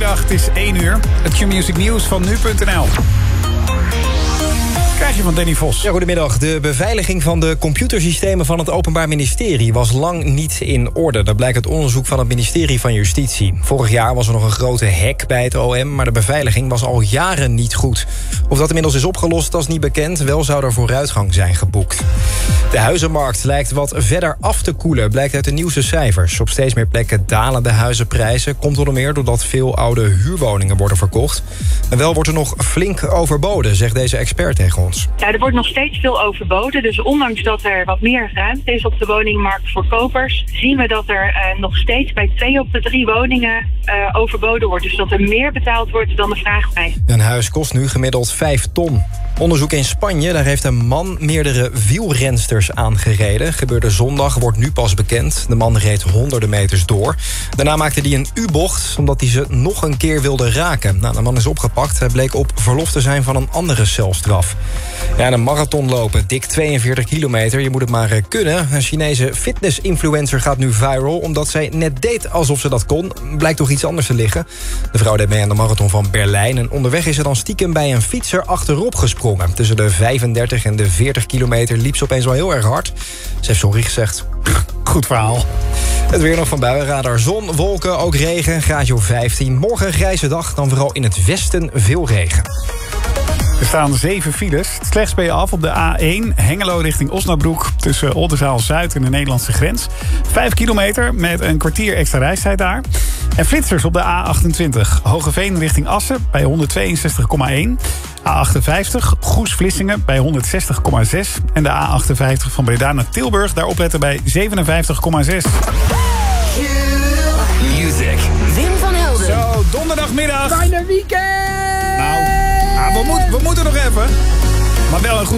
Goedemiddag, het is 1 uur. Het Q-Music Nieuws van nu.nl. Krijg je van Danny Vos. Ja, goedemiddag. De beveiliging van de computersystemen van het Openbaar Ministerie was lang niet in orde. Dat blijkt uit onderzoek van het ministerie van Justitie. Vorig jaar was er nog een grote hack bij het OM, maar de beveiliging was al jaren niet goed. Of dat inmiddels is opgelost, dat is niet bekend. Wel zou er vooruitgang zijn geboekt. De huizenmarkt lijkt wat verder af te koelen, blijkt uit de nieuwste cijfers. Op steeds meer plekken dalen de huizenprijzen. Komt onder meer doordat veel oude huurwoningen worden verkocht. En wel wordt er nog flink overboden, zegt deze expert tegen ons. Ja, er wordt nog steeds veel overboden. Dus ondanks dat er wat meer ruimte is op de woningmarkt voor kopers, zien we dat er nog steeds bij 2 op de 3 woningen overboden wordt. Dus dat er meer betaald wordt dan de vraagprijs. Een huis kost nu gemiddeld 5 ton. Onderzoek in Spanje, daar heeft een man meerdere wielrensters aangereden. Gebeurde zondag, wordt nu pas bekend. De man reed honderden meters door. Daarna maakte hij een U-bocht, omdat hij ze nog een keer wilde raken. Nou, de man is opgepakt. Hij bleek op verlof te zijn van een andere celstraf. Ja, een marathon lopen, dik 42 kilometer. Je moet het maar kunnen. Een Chinese fitness-influencer gaat nu viral, omdat zij net deed alsof ze dat kon. Blijkt toch iets anders te liggen. De vrouw deed mee aan de marathon van Berlijn. En onderweg is ze dan stiekem bij een fietser achterop gesprongen. Tussen de 35 en de 40 kilometer liep ze opeens wel heel erg hard. Ze heeft sorry gezegd. Goed verhaal. Het weer nog van buienradar. Zon, wolken, ook regen, graadje of 15. Morgen een grijze dag, dan vooral in het westen veel regen. Er staan 7 files. Het slechtst ben je af op de A1 Hengelo richting Osnabrück, tussen Oldenzaal-Zuid en de Nederlandse grens. 5 kilometer met een kwartier extra reistijd daar. En flitsers op de A28 Hogeveen richting Assen bij 162,1. A58 Goes-Vlissingen bij 160,6. En de A58 van Breda naar Tilburg, daar opletten bij 57,6. Music. Wim van Helden. Zo, donderdagmiddag. Bijna weekend. Nou, we moeten nog even. Maar wel een goed